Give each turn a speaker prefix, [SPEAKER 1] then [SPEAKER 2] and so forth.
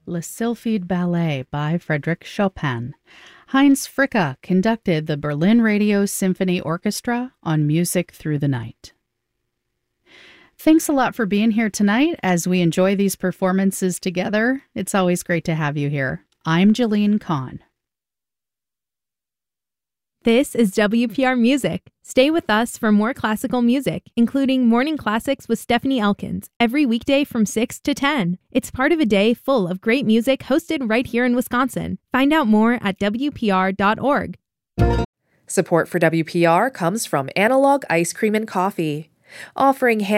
[SPEAKER 1] Le Sylphide Ballet by Frédéric Chopin. Heinz Fricke conducted the Berlin Radio Symphony Orchestra on Music Through the Night. Thanks a lot for being here tonight as we enjoy these performances together. It's always great to have you here. I'm Jalene Kahn.
[SPEAKER 2] This is WPR Music. Stay with us for more classical music, including Morning Classics with Stephanie Elkins, every weekday from 6 to 10. It's part of a day full of great music hosted right here in Wisconsin. Find out more at WPR.org.
[SPEAKER 3] Support for WPR comes from Analog Ice Cream and Coffee, offering